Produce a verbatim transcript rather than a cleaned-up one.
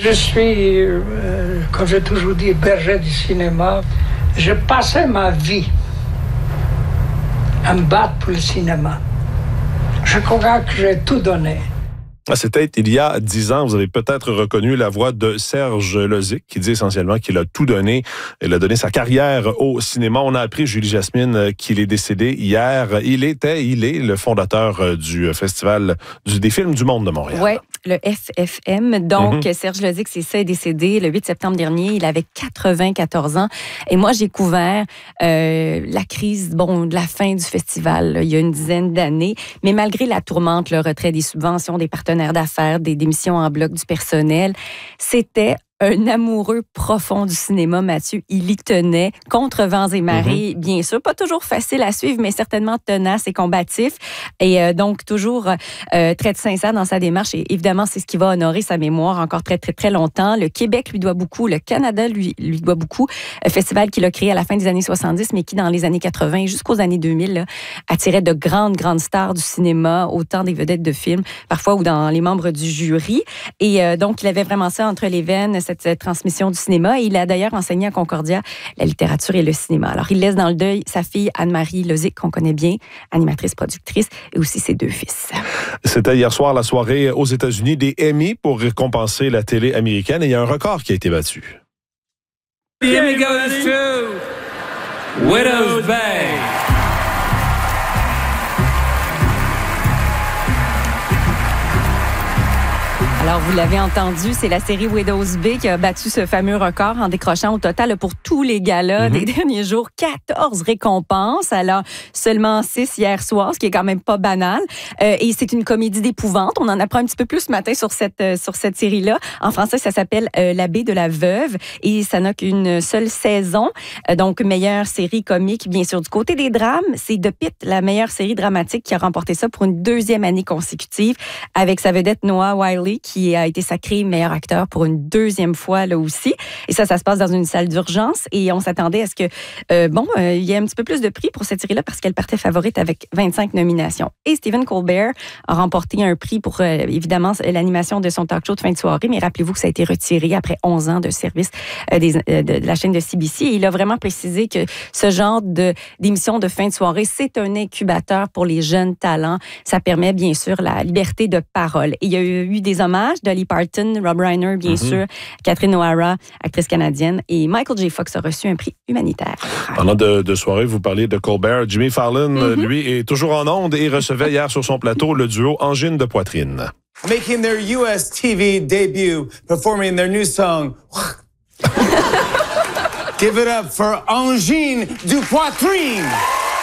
Je suis, euh, comme j'ai toujours dit, berger du cinéma. Je passais ma vie à me battre pour le cinéma. Je crois que j'ai tout donné. C'était il y a dix ans. Vous avez peut-être reconnu la voix de Serge Lozic, qui dit essentiellement qu'il a tout donné. Il a donné sa carrière au cinéma. On a appris, Julie Jasmine, qu'il est décédé hier. Il était, il est le fondateur du Festival du, des films du monde de Montréal. Oui, le F F M. Donc, mm-hmm. Serge Lozic, c'est ça, est décédé le huit septembre dernier. Il avait quatre-vingt-quatorze ans. Et moi, j'ai couvert euh, la crise, bon, de la fin du festival, là, il y a une dizaine d'années. Mais malgré la tourmente, le retrait des subventions, des partenaires d'affaires, des démissions en bloc du personnel, c'était un amoureux profond du cinéma, Mathieu. Il y tenait contre vents et marées, mm-hmm. bien sûr. Pas toujours facile à suivre, mais certainement tenace et combatif. Et euh, donc, toujours euh, très sincère dans sa démarche. Et évidemment, c'est ce qui va honorer sa mémoire encore très, très, très longtemps. Le Québec lui doit beaucoup. Le Canada lui, lui doit beaucoup. Un festival qu'il a créé à la fin des années soixante-dix, mais qui, dans les années quatre-vingts jusqu'aux années deux mille, là, attirait de grandes, grandes stars du cinéma, autant des vedettes de films, parfois, ou dans les membres du jury. Et euh, donc, il avait vraiment ça entre les veines, cette cette transmission du cinéma. Et il a d'ailleurs enseigné à Concordia la littérature et le cinéma. Alors, il laisse dans le deuil sa fille Anne-Marie Lozic, qu'on connaît bien, animatrice, productrice, et aussi ses deux fils. C'était hier soir la soirée aux États-Unis des Emmy pour récompenser la télé américaine. Et il y a un record qui a été battu. The Emmy goes to Widow's Bay. Alors, vous l'avez entendu, c'est la série Widow's Bay qui a battu ce fameux record en décrochant au total pour tous les galas mm-hmm. des derniers jours quatorze récompenses. Alors, seulement six hier soir, ce qui est quand même pas banal. Euh, et c'est une comédie d'épouvante. On en apprend un petit peu plus ce matin sur cette, euh, sur cette série-là. En français, ça s'appelle euh, L'abbé de la veuve et ça n'a qu'une seule saison. Euh, donc, meilleure série comique, bien sûr. Du côté des drames, c'est The Pitt, la meilleure série dramatique qui a remporté ça pour une deuxième année consécutive avec sa vedette Noah Wyle, qui a été sacré meilleur acteur pour une deuxième fois là aussi. Et ça, ça se passe dans une salle d'urgence. Et on s'attendait à ce que, euh, bon, euh, il y ait un petit peu plus de prix pour cette série-là parce qu'elle partait favorite avec vingt-cinq nominations. Et Stephen Colbert a remporté un prix pour, euh, évidemment, l'animation de son talk show de fin de soirée. Mais rappelez-vous que ça a été retiré après onze ans de service euh, des, euh, de, de la chaîne de C B C. Et il a vraiment précisé que ce genre de, d'émission de fin de soirée, c'est un incubateur pour les jeunes talents. Ça permet, bien sûr, la liberté de parole. Et il y a eu des hommages Dolly Parton, Rob Reiner, bien mm-hmm. sûr, Catherine O'Hara, actrice canadienne, et Michael J. Fox a reçu un prix humanitaire. Pendant de, de soirée, vous parliez de Colbert. Jimmy Fallon, mm-hmm. lui, est toujours en ondes et recevait hier sur son plateau le duo Angine de poitrine. Making their U S T V debut, performing their new song. Give it up for Angine du poitrine!